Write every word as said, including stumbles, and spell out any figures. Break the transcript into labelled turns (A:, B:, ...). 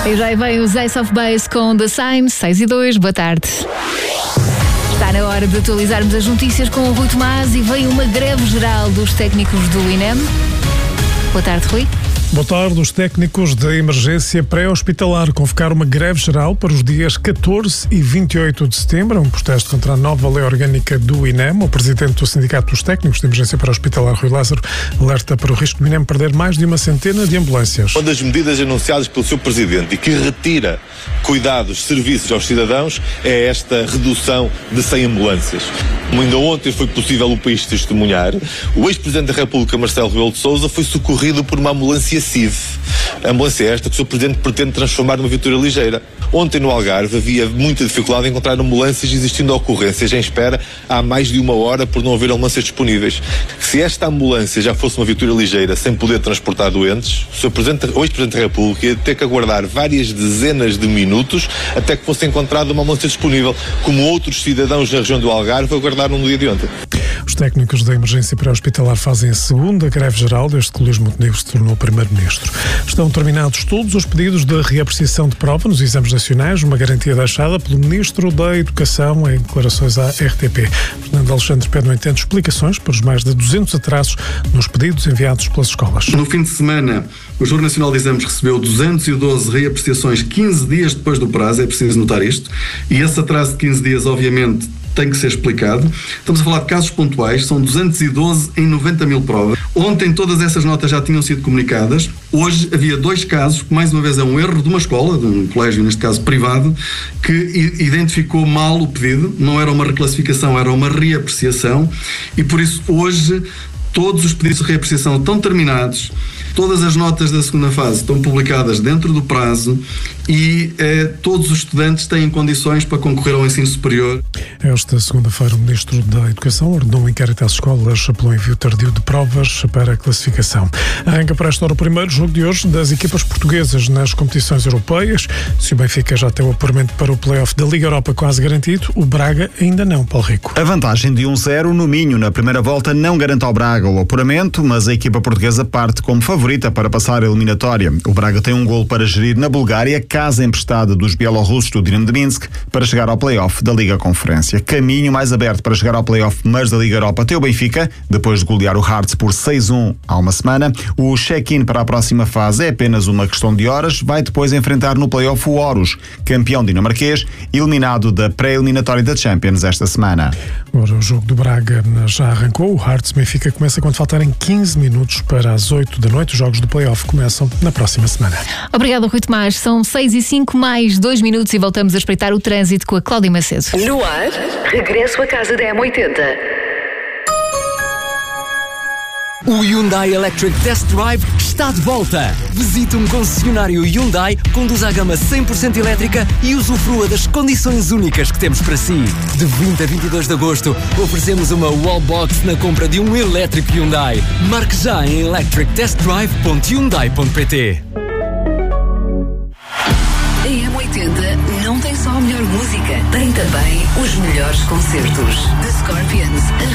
A: E já vem os Ace of Base com The Sign, seis e dois, boa tarde. Está na hora de atualizarmos as notícias com o Rui Tomás e vem uma greve geral dos técnicos do I N E M. Boa tarde, Rui.
B: Boa tarde. Os técnicos da emergência pré-hospitalar convocaram uma greve geral para os dias catorze e vinte e oito de setembro, um protesto contra a nova lei orgânica do I N E M. O presidente do Sindicato dos Técnicos de Emergência Pré-Hospitalar, Rui Lázaro, alerta para o risco do I N E M perder mais de uma centena de ambulâncias.
C: Uma das medidas anunciadas pelo seu presidente e que retira cuidados, serviços aos cidadãos é esta redução de cem ambulâncias. Como ainda ontem foi possível o país testemunhar, o ex-presidente da República, Marcelo Rebelo de Sousa, foi socorrido por uma ambulância C I V. A ambulância esta que o seu presidente pretende transformar numa viatura ligeira. Ontem no Algarve havia muita dificuldade em encontrar ambulâncias, existindo ocorrências em espera há mais de uma hora por não haver ambulâncias disponíveis. Se esta ambulância já fosse uma viatura ligeira sem poder transportar doentes, o seu presidente, o ex-presidente da República ia ter que aguardar várias dezenas de minutos até que fosse encontrada uma ambulância disponível, como outros cidadãos na região do Algarve aguardaram no dia de ontem.
B: Os técnicos da emergência pré-hospitalar fazem a segunda greve geral desde que Luís Montenegro se tornou primeiro-ministro. Estão terminados todos os pedidos de reapreciação de prova nos exames nacionais, uma garantia deixada pelo Ministro da Educação em declarações à R T P. Fernando Alexandre pede, no entanto, explicações para os mais de duzentos atrasos nos pedidos enviados pelas escolas.
D: No fim de semana, o Júri Nacional de Exames recebeu duzentas e doze reapreciações quinze dias depois do prazo, é preciso notar isto, e esse atraso de quinze dias, obviamente, tem que ser explicado. Estamos a falar de casos pontuais, são duzentos e doze em noventa mil provas. Ontem todas essas notas já tinham sido comunicadas. Hoje havia dois casos, que mais uma vez é um erro de uma escola, de um colégio, neste caso privado, que identificou mal o pedido. Não era uma reclassificação, era uma reapreciação, e por isso hoje todos os pedidos de reapreciação estão terminados. Todas as notas da segunda fase estão publicadas dentro do prazo e eh, todos os estudantes têm condições para concorrer ao ensino superior.
B: Esta segunda-feira, o Ministro da Educação ordenou um inquérito às escolas pelo envio tardio de provas para a classificação. Arranca para esta hora o primeiro jogo de hoje das equipas portuguesas nas competições europeias. Se o Benfica já tem o apuramento para o play-off da Liga Europa quase garantido, o Braga ainda não, Paulo Rico.
E: A vantagem de um zero no Minho na primeira volta não garante ao Braga o apuramento, mas a equipa portuguesa parte como favorita para passar a eliminatória. O Braga tem um golo para gerir na Bulgária, casa emprestada dos bielorrussos do Dinamo de Minsk, para chegar ao play-off da Liga Conferência. Caminho mais aberto para chegar ao play-off, mas da Liga Europa tem o Benfica, depois de golear o Hearts por seis a um há uma semana. O check-in para a próxima fase é apenas uma questão de horas. Vai depois enfrentar no play-off o Horus, campeão dinamarquês, eliminado da pré-eliminatória da Champions esta semana.
B: Agora o jogo do Braga já arrancou. O Hearts Benfica começa quando faltarem quinze minutos para as oito da noite. Os jogos do play-off começam na próxima semana.
A: Obrigado, Rui Tomás. São seis e cinco mais dois minutos e voltamos a espreitar o trânsito com a Cláudia Macedo.
F: No ar, regresso à casa da M oitenta.
G: O Hyundai Electric Test Drive está de volta. Visite um concessionário Hyundai, conduza a gama cem por cento elétrica e usufrua das condições únicas que temos para si. De vinte a vinte e dois de agosto, oferecemos uma wallbox na compra de um elétrico Hyundai. Marque já em electric test drive ponto hyundai ponto pt.
F: A M oitenta não tem só a melhor música, tem também os melhores concertos. The Scorpions.